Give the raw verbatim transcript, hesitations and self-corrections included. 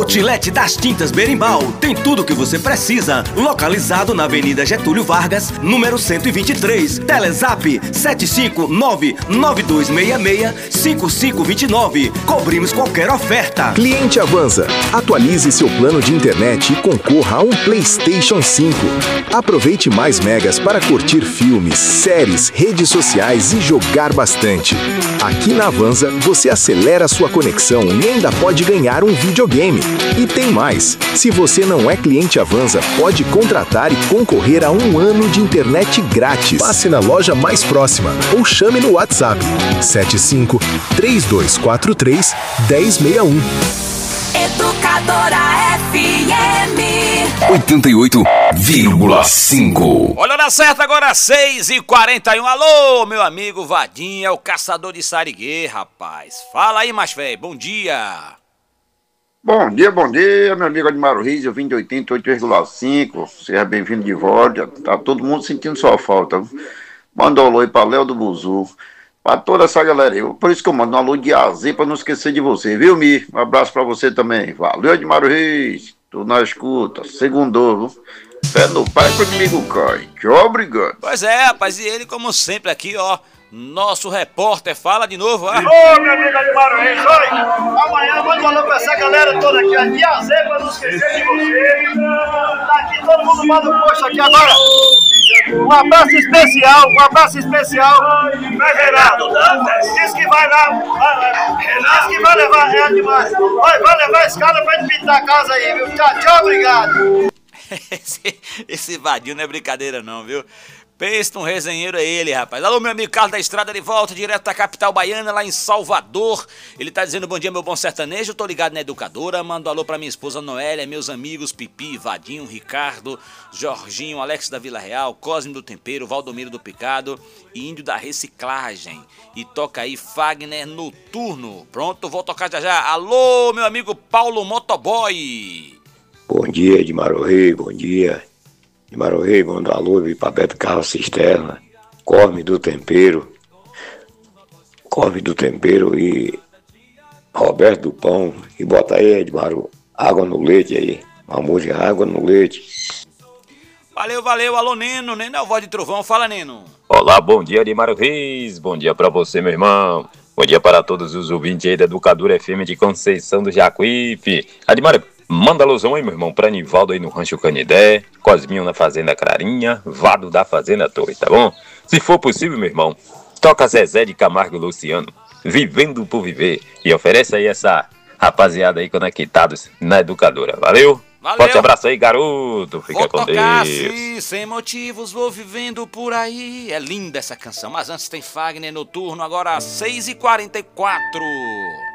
Outlet das Tintas Berimbau tem tudo o que você precisa. Localizado na Avenida Getúlio Vargas, número cento e vinte e três. Telezap sete cinco nove nove dois seis seis cinco cinco dois nove. Cobrimos qualquer oferta. Cliente Avanza, atualize seu plano de internet e concorra a um PlayStation cinco. Aproveite mais megas para curtir filmes, séries, redes sociais e jogar bastante. Aqui na Avanza, você acelera sua conexão e ainda pode ganhar um videogame. E tem mais! Se você não é cliente Avanza, pode contratar e concorrer a um ano de internet grátis. Passe na loja mais próxima ou chame no WhatsApp sete cinco três dois quatro três um zero seis um. Educadora F M oitenta e oito vírgula cinco. Olha na certa agora, seis e quarenta e um. Alô, meu amigo Vadinha, o caçador de Sariguê, rapaz. Fala aí, mais velho, bom dia. Bom dia, bom dia, meu amigo Admaro Riz, eu vim de oitenta e oito vírgula cinco, seja bem-vindo de volta, tá todo mundo sentindo sua falta. Manda um alô aí pra Léo do Buzu, pra toda essa galera aí, por isso que eu mando um alô de A a Z pra não esquecer de você, viu, Mi? Um abraço pra você também, valeu, Admaro Riz, tu na escuta, segundou, viu? Pé no pai que o inimigo cai, tchau, obrigado. Pois é, rapaz, e ele como sempre aqui, ó, nosso repórter, fala de novo, ó. Ô, meu amigo Admaro Reis, oi! Amanhã manda um alô pra essa galera toda aqui, ó, de A a Z, pra não esquecer de você. Tá aqui, todo mundo manda um post aqui agora. Um abraço especial, um abraço especial pra Gerardo. Diz que vai lá, diz que vai levar, é demais. Vai, vai levar esse cara pra gente pintar a casa aí, viu? Tchau, tchau, obrigado. esse, esse Vadinho não é brincadeira não, viu? Pensa um resenheiro é ele, rapaz. Alô, meu amigo Carlos da Estrada, de volta, direto da capital baiana, lá em Salvador. Ele tá dizendo bom dia, meu bom sertanejo. Tô ligado na educadora. Mando alô pra minha esposa Noélia, meus amigos Pipi, Vadinho, Ricardo, Jorginho, Alex da Vila Real, Cosme do Tempero, Valdomiro do Picado e Índio da Reciclagem. E toca aí Fagner Noturno. Pronto, vou tocar já já. Alô, meu amigo Paulo Motoboy. Bom dia, Edmaro Rei, bom dia. Edmaro Rei, manda alô para Beto Carlos Cisterna, Cosme do Tempero, Cosme do Tempero e Roberto do Pão. E bota aí, Edmaro, Água no Leite aí, uma música Água no Leite. Valeu, valeu, alô Neno, Neno é o voz de trovão, fala Neno. Olá, bom dia, Edmaro Reis, bom dia para você, meu irmão. Bom dia para todos os ouvintes aí da Educadora F M de Conceição do Jacuípe. Edmaro, manda alusão aí, meu irmão, pra Nivaldo aí no Rancho Canidé, Cosminho na Fazenda Clarinha, Vado da Fazenda Torre, tá bom? Se for possível, meu irmão, toca Zezé de Camargo e Luciano, Vivendo por Viver, e oferece aí essa rapaziada aí conectados na Educadora, valeu? Valeu. Forte abraço aí, garoto, fica vou com tocar, Deus. Sim, sem motivos, vou vivendo por aí. É linda essa canção, mas antes tem Fagner Noturno, agora às seis e quarenta e quatro.